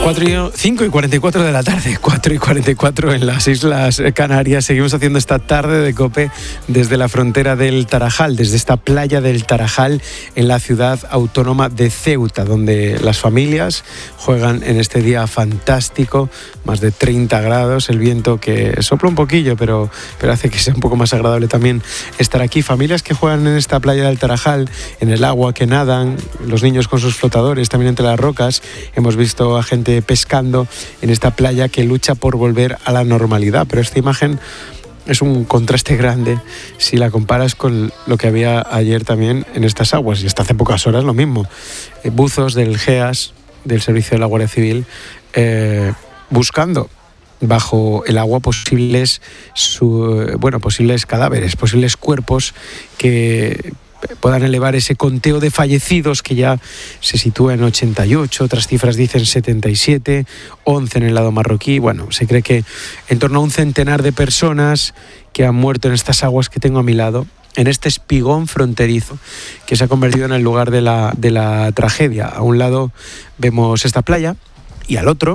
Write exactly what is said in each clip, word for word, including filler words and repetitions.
cinco y cuarenta y cuatro de la tarde, cuatro y cuarenta y cuatro en las Islas Canarias. Seguimos haciendo esta tarde de COPE desde la frontera del Tarajal, desde esta playa del Tarajal en la ciudad autónoma de Ceuta, donde las familias juegan en este día fantástico, más de treinta grados, el viento que sopla un poquillo, pero, pero hace que sea un poco más agradable también estar aquí. Familias que juegan en esta playa del Tarajal, en el agua, que nadan, los niños con sus flotadores, también entre las rocas. Hemos visto a gente pescando en esta playa que lucha por volver a la normalidad, pero esta imagen es un contraste grande si la comparas con lo que había ayer también en estas aguas, y hasta hace pocas horas lo mismo. Eh, buzos del GEAS, del Servicio de la Guardia Civil, eh, buscando bajo el agua posibles su, bueno, posibles cadáveres, posibles cuerpos que puedan elevar ese conteo de fallecidos, que ya se sitúa en ochenta y ocho, otras cifras dicen setenta y siete, once en el lado marroquí. Bueno, se cree que en torno a un centenar de personas que han muerto en estas aguas que tengo a mi lado, en este espigón fronterizo que se ha convertido en el lugar de la, de la tragedia. A un lado vemos esta playa y al otro,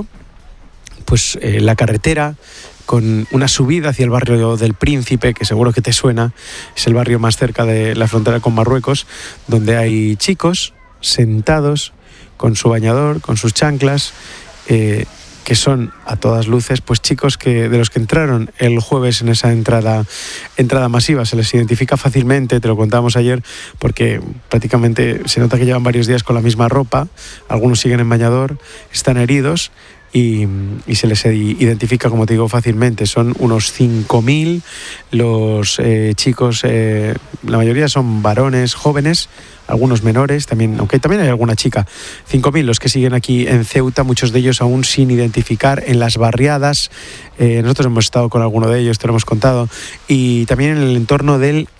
pues eh, la carretera, con una subida hacia el barrio del Príncipe, que seguro que te suena, es el barrio más cerca de la frontera con Marruecos, donde hay chicos sentados con su bañador, con sus chanclas, eh, que son a todas luces pues chicos que de los que entraron el jueves en esa entrada, entrada masiva. Se les identifica fácilmente, te lo contábamos ayer, porque prácticamente se nota que llevan varios días con la misma ropa, algunos siguen en bañador, están heridos. Y, y se les identifica, como te digo, fácilmente. Son unos cinco mil los eh, chicos, eh, la mayoría son varones jóvenes, algunos menores, también, aunque también hay alguna chica. cinco mil los que siguen aquí en Ceuta, muchos de ellos aún sin identificar, en las barriadas. Eh, nosotros hemos estado con alguno de ellos, te lo hemos contado, y también en el entorno del